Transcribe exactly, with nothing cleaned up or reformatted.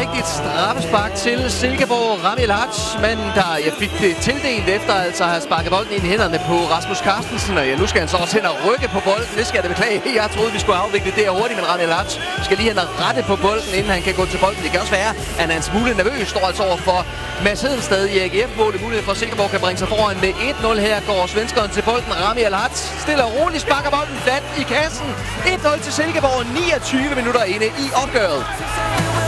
rigtigt straffespark til Silkeborg. Rami El-Hadj, manden der jeg fik det tildelt efter altså at have sparket bolden ind i hænderne på Rasmus Carstensen. Og ja, nu skal han så også hen og rykke på bolden. Det skal jeg da beklage. Jeg troede, vi skulle afvikle det her hurtigt, men Rami El-Hadj skal lige hen og rette på bolden, inden han kan gå til bolden. Det kan også være, at han er en smule nervøs. Står altså over for Mads Hedensted i A G F-målet. Mulighed for, at Silkeborg kan bringe sig foran med et nul. Her går svenskeren til bolden. Rami El-Hadj stille og roligt sparker bolden flat i kassen. et nul til Silkeborg, niogtyve minutter inde i opgøret.